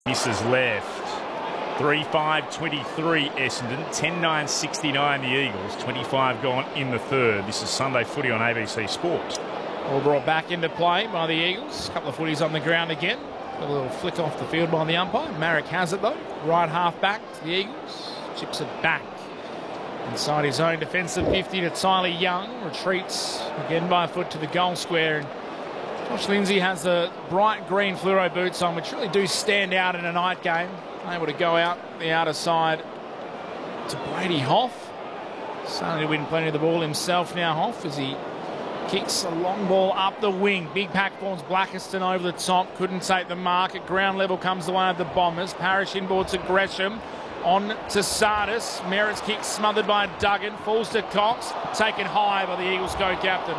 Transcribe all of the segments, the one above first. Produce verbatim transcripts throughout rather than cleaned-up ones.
Misses left. three five twenty-three Essendon, ten nine sixty-nine the Eagles, twenty-five gone in the third. This is Sunday Footy on A B C Sport. All brought back into play by the Eagles. A couple of footies on the ground again. A little flick off the field by the umpire. Marek has it though. Right half back to the Eagles. Chips it back inside his own defensive fifty to Tyler Young. Retreats again by foot to the goal square. And Josh Lindsay has the bright green fluoro boots on, which really do stand out in a night game. Able to go out the outer side to Brady Hoff. Starting to win plenty of the ball himself now, Hoff, as he kicks a long ball up the wing. Big pack forms Blackiston over the top. Couldn't take the mark. At ground level comes the way of the Bombers. Parrish inboard to Gresham. On to Sardis. Merritt's kick smothered by Duggan. Falls to Cox. Taken high by the Eagles co-captain.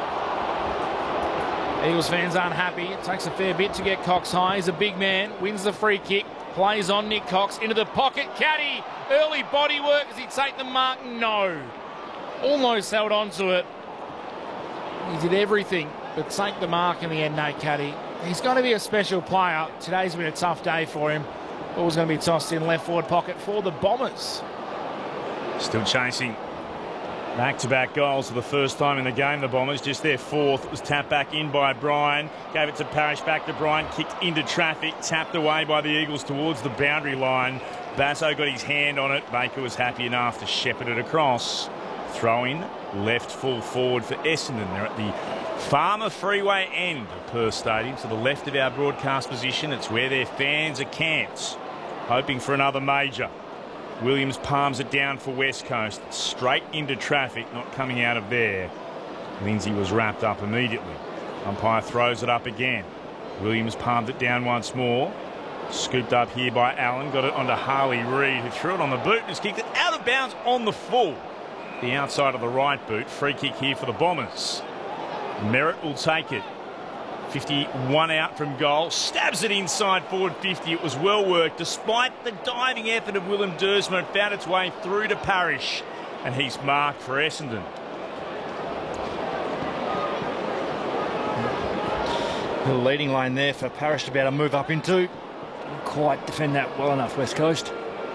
Eagles fans aren't happy. It takes a fair bit to get Cox high. He's a big man. Wins the free kick. Plays on Nick Cox into the pocket. Caddy. Early body work. Does he take the mark? No. Almost held on to it. He did everything but take the mark in the end, Nate Caddy. He's going to be a special player. Today's been a tough day for him. Ball's going to be tossed in left forward pocket for the Bombers. Still chasing back-to-back goals for the first time in the game, the Bombers. Just their fourth. It was tapped back in by Bryan. Gave it to Parrish, back to Bryan. Kicked into traffic. Tapped away by the Eagles towards the boundary line. Basso got his hand on it. Baker was happy enough to shepherd it across. Throw-in, left full forward for Essendon. They're at the Farmer Freeway end of Perth Stadium, to the left of our broadcast position. It's where their fans are camped, hoping for another major. Williams palms it down for West Coast. Straight into traffic, not coming out of there. Lindsay was wrapped up immediately. Umpire throws it up again. Williams palmed it down once more. Scooped up here by Allen. Got it onto Harley Reid, who threw it on the boot and has kicked it out of bounds on the full. The outside of the right boot. Free kick here for the Bombers. Merritt will take it. fifty-one out from goal. Stabs it inside forward fifty. It was well worked. Despite the diving effort of Willem Dersma, it found its way through to Parrish. And he's marked for Essendon. The leading lane there for Parrish to be able to move up into. Didn't quite defend that well enough, West Coast.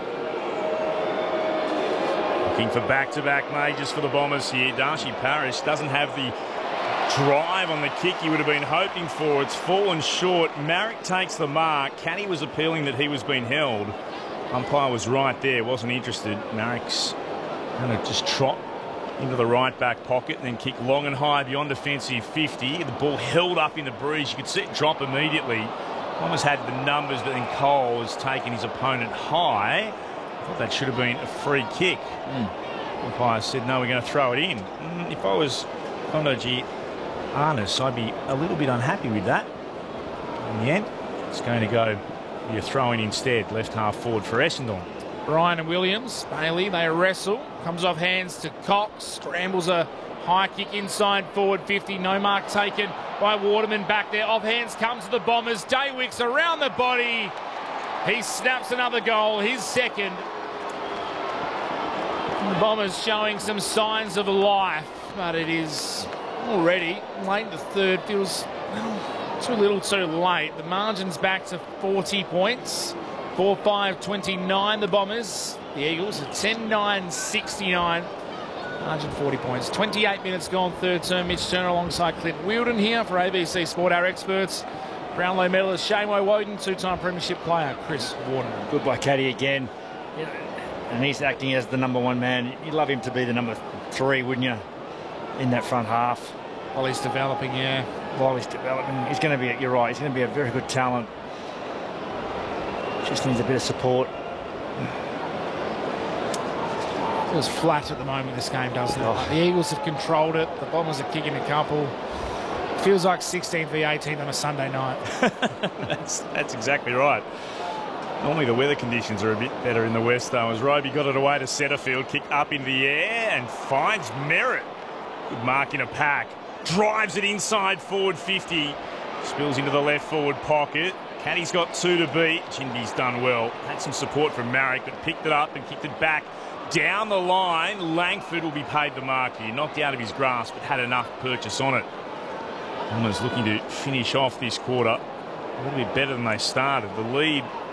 Looking for back-to-back majors for the Bombers here. Darcy Parrish doesn't have the drive on the kick he would have been hoping for. It's fallen short. Marek takes the mark. Caddy was appealing that he was being held. Umpire was right there, wasn't interested. Marek's going to just trot into the right back pocket and then kick long and high beyond defensive fifty. The ball held up in the breeze. You could see it drop immediately. Bombers had the numbers, but then Cole has taken his opponent high. I thought that should have been a free kick. Mm. Umpire said, no, we're going to throw it in. Mm, if I was Kondoji Arnis, I'd be a little bit unhappy with that. In the end, it's going to go, you're throwing instead. Left half forward for Essendon. Bryan and Williams, Bailey, they wrestle. Comes off hands to Cox. Scrambles a high kick inside forward fifty. No mark taken by Waterman back there. Off hands comes the Bombers. Daywicks around the body. He snaps another goal, his second. The Bombers showing some signs of life, but it is already late in the third. Feels well, too little too late. The margin's back to forty points. four five twenty-nine the Bombers. The Eagles are ten nine sixty-nine. Margin forty points. twenty-eight minutes gone, third term. Mitch Turner alongside Clint Wheeldon here for A B C Sport, our experts. Brownlow medalist Shane Woden, two-time premiership player Chris Waterman. Good by Caddy again. Yeah. And he's acting as the number one man. You'd love him to be the number three, wouldn't you, in that front half? While he's developing, yeah. While he's developing. He's going to be, you're right, he's going to be a very good talent. Just needs a bit of support. Feels flat at the moment, this game, doesn't it? Oh. The Eagles have controlled it. The Bombers are kicking a couple. Feels like sixteen v eighteen on a Sunday night. that's, that's exactly right. Normally the weather conditions are a bit better in the west, though, as Roby got it away to centre field, kick up in the air and finds Merritt. Good mark in a pack. Drives it inside forward fifty. Spills into the left forward pocket. Caddy's got two to beat. Chinby's done well. Had some support from Marek, but picked it up and kicked it back down the line. Langford will be paid the mark here. Knocked out of his grasp, but had enough purchase on it. Bombers looking to finish off this quarter a little bit better than they started. The lead